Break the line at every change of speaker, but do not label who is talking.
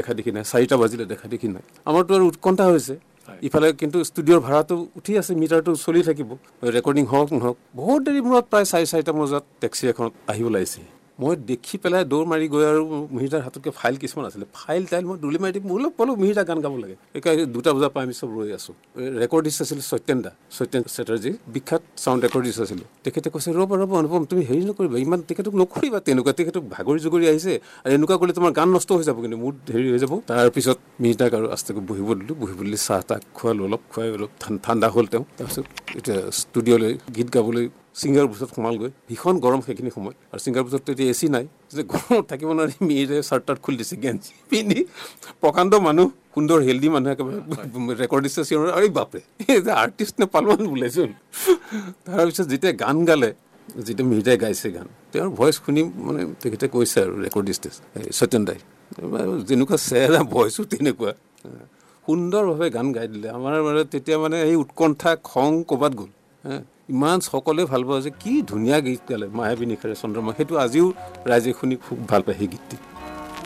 দেখা দেখি নাই, 4টা বাজিলে দেখা দেখি নাই। আমাৰতো আৰু উৎকণ্ঠা হৈছে। ইফালে কিন্তু ষ্টুডিঅ'ৰ ভাড়াটো উঠি আছে, মিটাৰটো চলি থাকিব, ৰেকৰ্ডিং হওক নহওক। বহুত দেৰি মূৰত প্ৰায় 4:30 বজাত টেক্সি এখনত আহি ওলাইছে। মই দেখি পেলাই দৌৰ মাৰি গৈ আৰু মিহিদাৰ হাততকৈ ফাইল কিছুমান আছিলে, ফাইল মই দুলি মাৰি দি মোলৈ পালোঁ মিহিদা গান গাব লাগে। একেবাৰে 2টা বজাৰ পৰা আমি চব ৰৈ আছোঁ। ৰেকৰ্ডিষ্ট আছিল সত্যেন চেটাৰ্জী, বিখ্যাত চাউণ্ড ৰেকৰ্ডিষ্ট আছিলে। তেখেতে কৈছে ৰ'ব অনুপম, তুমি হেৰি নকৰিবা, ইমান তেখেতক নকৰিবা তেনেকুৱা, তেখেতক ভাগৰি জুগৰি আহিছে আৰু এনেকুৱা কৰিলে তোমাৰ গান নষ্ট হৈ যাব, কিন্তু মোৰ হেৰি হৈ যাব। তাৰপিছত মিহিদাক আৰু আস্তেকৈ বহিব দিলোঁ, চাহ তাহ খুৱাই অলপ ঠাণ্ডা হ'ল তেওঁ। তাৰপিছত এতিয়া ষ্টুডিঅ'লৈ গীত গাবলৈ ছিংগাৰ বুথত সোমালগৈ। ভীষণ গৰম সেইখিনি সময়, আৰু ছিংগাৰ বুথততো এতিয়া এচি নাই, যে গৰমত থাকিব নোৱাৰি। মিহিদাই চাৰ্ট তাৰ্ট খুলি দিছে, গেঞ্জি পিন্ধি, প্ৰকাণ্ড মানুহ, সুন্দৰ হেল্ডি মানুহ, একেবাৰে ৰেকৰ্ডিষ্ট আছে। আৰু বাপৰে, আৰ্টিষ্ট নে পালোৱান বোলেচোন। তাৰপিছত যেতিয়া গান গালে, যেতিয়া মিহিদাই গাইছে গান, তেওঁৰ ভইচ শুনি মানে তেখেতে কৈছে আৰু ৰেকৰ্ডিষ্টে সত্যেন দাই, যেনেকুৱা চেহেৰা ভইচো তেনেকুৱা, সুন্দৰভাৱে গান গাই দিলে। আমাৰ মানে তেতিয়া মানে এই উৎকণ্ঠা খং ক'ৰবাত গ'ল। ইমান সকলোৱে ভাল পাওঁ যে কি ধুনীয়া গীত গালে, মায়াবী নিশাৰে চন্দ্ৰমা। সেইটো আজিও ৰাইজে শুনি খুব ভাল পায় সেই গীতটি।